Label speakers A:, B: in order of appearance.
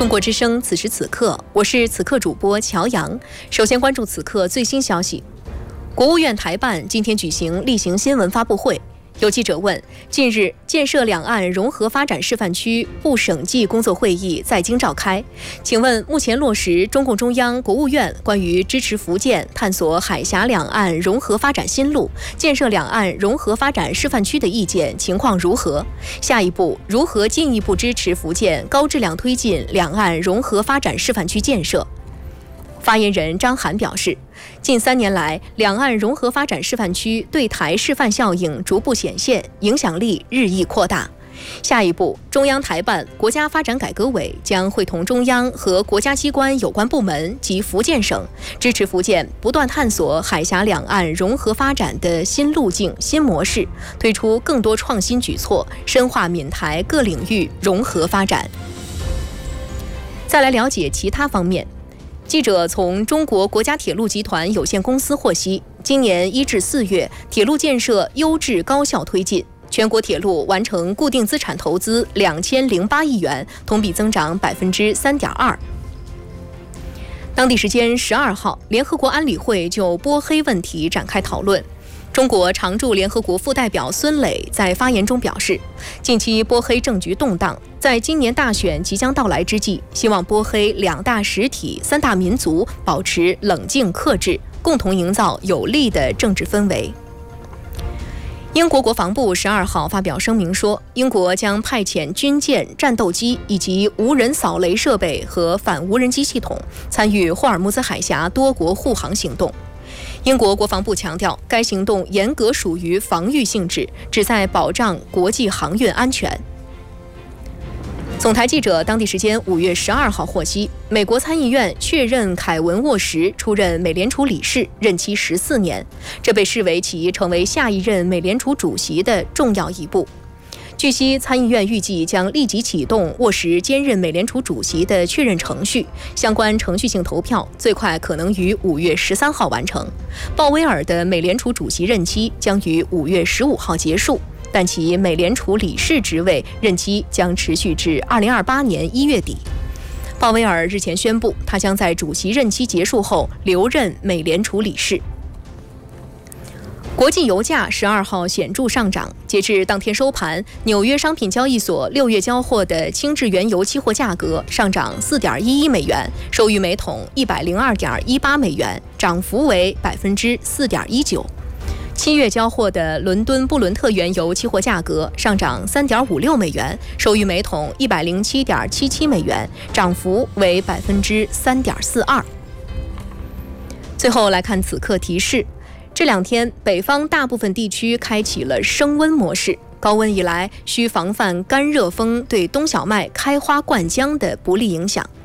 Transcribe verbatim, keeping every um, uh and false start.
A: 中国之声，此时此刻，我是此刻主播乔阳。首先关注此刻最新消息。国务院台办今天举行例行新闻发布会，有记者问：近日建设两岸融合发展示范区部省际工作会议在京召开，请问目前落实中共中央、国务院关于支持福建探索海峡两岸融合发展新路、建设两岸融合发展示范区的意见情况如何？下一步如何进一步支持福建高质量推进两岸融合发展示范区建设？发言人张涵表示，近三年来，两岸融合发展示范区对台示范效应逐步显现，影响力日益扩大。下一步，中央台办、国家发展改革委将会同中央和国家机关有关部门及福建省，支持福建不断探索海峡两岸融合发展的新路径、新模式，推出更多创新举措，深化闽台各领域融合发展。再来了解其他方面。记者从中国国家铁路集团有限公司获悉，今年一至四月，铁路建设优质高效推进，全国铁路完成固定资产投资两千零八亿元，同比增长百分之三点二。当地时间十二号，联合国安理会就波黑问题展开讨论。中国常驻联合国副代表孙磊在发言中表示，近期波黑政局动荡，在今年大选即将到来之际，希望波黑两大实体、三大民族保持冷静克制，共同营造有利的政治氛围。英国国防部十二号发表声明说，英国将派遣军舰、战斗机以及无人扫雷设备和反无人机系统，参与霍尔木兹海峡多国护航行动。英国国防部强调，该行动严格属于防御性质，旨在保障国际航运安全。总台记者当地时间五月十二号获悉，美国参议院确认凯文·沃什出任美联储理事，任期十四年，这被视为其成为下一任美联储主席的重要一步。据悉，参议院预计将立即启动沃什兼任美联储主席的确认程序，相关程序性投票最快可能于五月十三号完成。鲍威尔的美联储主席任期将于五月十五号结束，但其美联储理事职位任期将持续至二零二八年一月底。鲍威尔日前宣布，他将在主席任期结束后留任美联储理事。国际油价十二号显著上涨，截至当天收盘，纽约商品交易所六月交货的轻质原油期货价格上涨四点一一美元，收于每桶一百零二点一八美元，涨幅为百分之四点一九。七月交货的伦敦布伦特原油期货价格上涨三点五六美元，收于每桶一百零七点七七美元，涨幅为百分之三点四二。最后来看此刻提示。这两天，北方大部分地区开启了升温模式。高温以来，需防范干热风对冬小麦开花灌浆的不利影响。